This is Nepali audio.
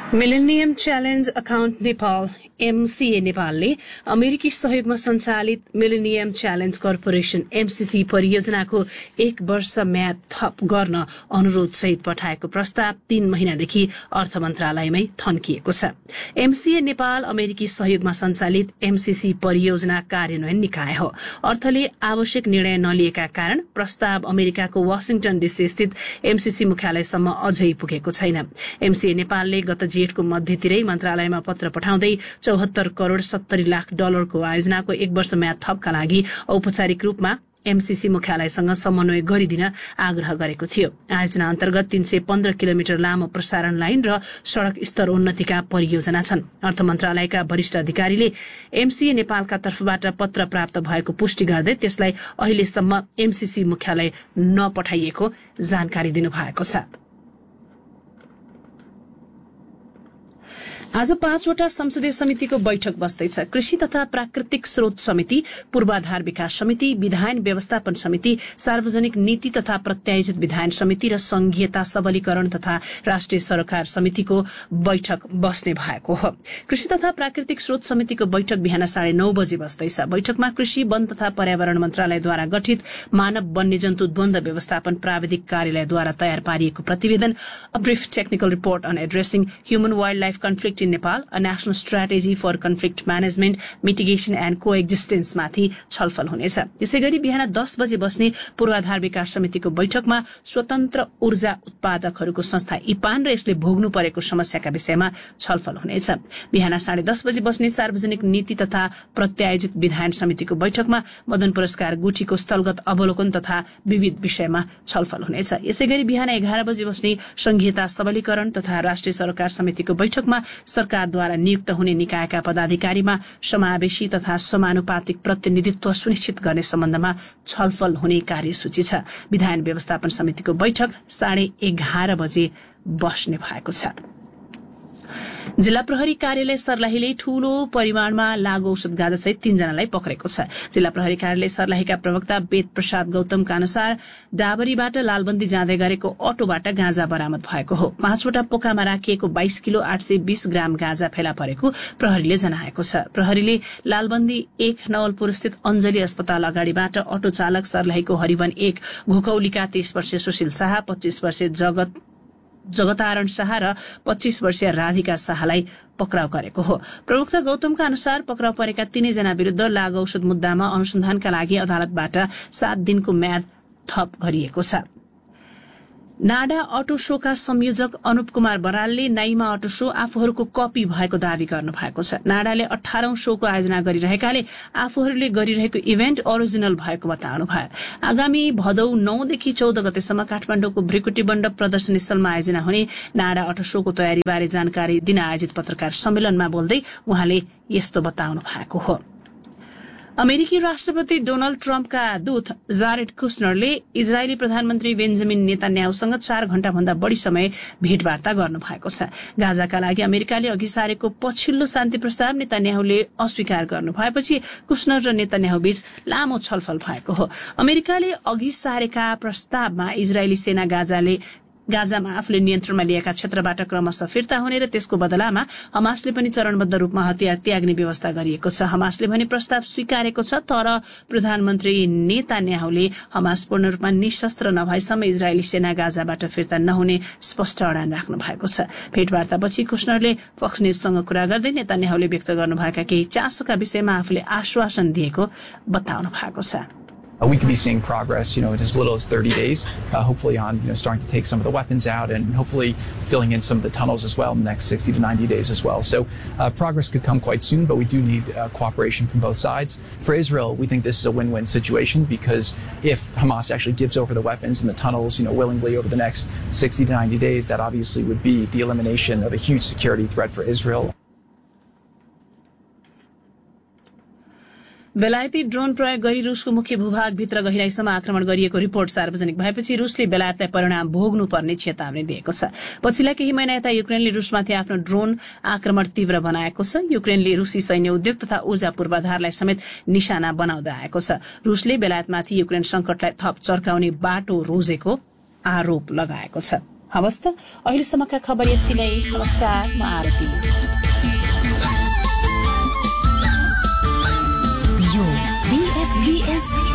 Millennium challenge account Nepal MCA नेपालले अमेरिकी सहयोगमा सञ्चालित मिलेनियम च्यालेन्ज कर्पोरेसन एमसीसी परियोजनाको 1 वर्ष म्याद थप गर्न अनुरोध सहित पठाएको प्रस्ताव 3 महिनादेखि अर्थ मन्त्रालयमै थन्किएको छ। एमसीए नेपाल अमेरिकी सहयोगमा सञ्चालित एमसीसी परियोजना कार्यान्वयन निकाय हो। अर्थले आवश्यक निर्णय नलिएका कारण प्रस्ताव अमेरिकाको वाशिंटन डीसी स्थित एमसीसी मुख्यालयसम्म अझै पुगेको छैन। एमसीए नेपालले गत जेठको मध्यतिरै मन्त्रालयमा पत्र पठाउँदै 74 करोड़ 70 लाख डलरको आयोजनाको 1 वर्ष म्याद थपका लागि औपचारिक रूपमा एमसीसी मुख्यालयसँग समन्वय गरिदिन आग्रह गरेको थियो। आयोजना अन्तर्गत 315 किलोमिटर लामो प्रसारण लाइन र सड़क स्तर उन्नतिका परियोजना छन्। अर्थ मन्त्रालयका वरिष्ठ अधिकारीले एमसीए नेपालका तर्फबाट पत्र प्राप्त भएको पुष्टि गर्दै त्यसलाई अहिलेसम्म एमसीसी मुख्यालय नपठाइएको जानकारी दिनुभएको छ। आज 5वटा संसदीय समितिको बैठक बस्दैछ। कृषि तथा प्राकृतिक स्रोत समिति, पूर्वाधार विकास समिति, विधायन व्यवस्थापन समिति, सार्वजनिक नीति तथा प्रत्यायोजित विधायन समिति र संघीयता सबलीकरण तथा राष्ट्रिय सरोकार समितिको बैठक बस्ने भएको हो। कृषि तथा प्राकृतिक स्रोत समितिको बैठक बिहान 9:30 बजे बस्दैछ। बैठकमा कृषि, वन तथा पर्यावरण मन्त्रालयद्वारा गठित मानव वन्यजन्तु द्वन्द व्यवस्थापन प्राविधिक कार्यालयद्वारा तयार पारिएको प्रतिवेदन a brief technical report on addressing human wild life conflict in Nepal, a national strategy for conflict management, mitigation and कोएक्जिस्टेन्स माथि छलफल हुनेछ। यसैगरी बिहान 10 बजे बस्ने पूर्वाधार विकास समितिको बैठकमा स्वतन्त्र ऊर्जा उत्पादकहरूको संस्था इपान र यसले भोग्नु परेको समस्याका विषयमा छलफल हुनेछ। बिहान 10:30 बजे बस्ने सार्वजनिक नीति तथा प्रत्यायोजित विधायन समितिको बैठकमा मदन पुरस्कार गुठीको स्थलगत अवलोकन तथा विविध विषयमा छलफल हुनेछ। यसैगरी बिहान 11 बजे बस्ने संघीयता सबलीकरण तथा राष्ट्रिय सरोकार समितिको बैठकमा सरकारद्वारा नियुक्त हुने निकायका पदाधिकारीमा समावेशी तथा समानुपातिक प्रतिनिधित्व सुनिश्चित गर्ने सम्बन्धमा छलफल हुने कार्यसूची छ। विधायन व्यवस्थापन समितिको बैठक 11:30 बजे बस्ने भएको छ। जिल्ला प्रहरी कार्यालय सर्लाहीले ठूलो परिमाणमा लागू औषध गाँजासहित 3 जनालाई पक्रेको छ। जिल्ला प्रहरी कार्यालय सर्लाहीका प्रवक्ता वेद प्रसाद गौतमका अनुसार डाबरीबाट लालबन्दी जाँदै गरेको अटोबाट गाँजा बरामद भएको हो। 5वटा पोकामा राखिएको 22 किलो 820 ग्राम गाँजा फेला परेको प्रहरीले जनाएको छ। प्रहरीले लालबन्दी 1 नवलपुर स्थित अञ्जली अस्पताल अगाडिबाट अटो चालक सर्लाहीको हरिवन 1 घोकौलीका 30 वर्षीय सुशील शाह, 25 वर्षीय जगतारण शाह र 25 वर्षीय राधिका शाहलाई पक्राउ गरेको हो। प्रवक्ता गौतमका अनुसार पक्राउ परेका 3 जना विरूद्ध लागू औषध मुद्दामा अनुसन्धानका लागि अदालतबाट 7 दिनको म्याद थप गरिएको छ। नाडा अटो शोका संयोजक Anup Kumar बरालले Naima auto show आफूहरूको copy भएको दावी गर्नु भएको छ। नाडाले 18औं शोको आयोजना गरिरहेकाले आफूहरूले गरिरहेको इभेन्ट ओरिजिनल भएको बताउनु भयो। आगामी भदौ 9 देखि 14 गतेसम्म काठमाडौँको भ्रिकुटी मण्डप प्रदर्शनी स्थलमा आयोजना हुने नाडा अटो शोको तयारीबारे जानकारी दिन आयोजित पत्रकार सम्मेलनमा बोल्दै उहाँले यस्तो बताउनु भएको हो। अमेरिकी राष्ट्रपति डोनाल्ड ट्रम्पका दूत जारेड कुशनरले इजरायली प्रधानमन्त्री बेन्जामिन नेतान्याहुसँग 4 घण्टाभन्दा बढ़ी समय भेटवार्ता गर्नु भएको छ। गाजाका लागि अमेरिकाले अघि सारेको पछिल्लो शान्ति प्रस्ताव नेतान्याहुले अस्वीकार गर्नु भएपछि कुशनर र नेतान्याहु बीच लामो छलफल भएको हो। अमेरिकाले अघि सारेका प्रस्तावमा इजरायली सेना गाजामा आफूले नियन्त्रणमा लिएका क्षेत्रबाट क्रमशः फिर्ता हुने र त्यसको बदलामा हमासले पनि चरणबद्ध रूपमा हतियार त्याग्ने व्यवस्था गरिएको छ। हमासले भने प्रस्ताव स्वीकारेको छ, तर प्रधानमन्त्री नेतान्याहुले हमास पूर्ण रूपमा निशस्त्र नभएसम्म इजरायली सेना गाजाबाट फिर्ता नहुने स्पष्ट अडान राख्नु भएको छ। भेटवार्तापछि कुशनरले फक्स न्यूजसँग कुरा गर्दै नेतान्याहुले व्यक्त गर्नुभएका केही चासोका विषयमा आफूले आश्वासन दिएको बताउनु भएको छ। We could be seeing progress, in as little as 30 days, hopefully on, starting to take some of the weapons out and hopefully filling in some of the tunnels as well in the next 60 to 90 days as well. So progress could come quite soon, but we do need cooperation from both sides. For Israel, we think this is a win-win situation because if Hamas actually gives over the weapons and the tunnels, willingly over the next 60 to 90 days, that obviously would be the elimination of a huge security threat for Israel. बेलायती ड्रोन प्रयोग गरी रूसको मुख्य भूभागभित्र गहिराईसम्म आक्रमण गरिएको रिपोर्ट सार्वजनिक भएपछि रूसले बेलायतलाई परिणाम भोग्नुपर्ने चेतावनी दिएको छ। पछिल्ला केही महिना यता युक्रेनले रूसमाथि आफ्नो ड्रोन आक्रमण तीव्र बनाएको छ। युक्रेनले रूसी सैन्य उद्योग तथा ऊर्जा पूर्वाधारलाई समेत निशाना बनाउँदै आएको छ। रूसले बेलायतमाथि युक्रेन संकटलाई थप चर्काउने बाटो रोजेको आरोप लगाएको छ। हवस् त, अहिलेसम्मका खबर यति नै। नमस्कार, म आरती। यो BFBS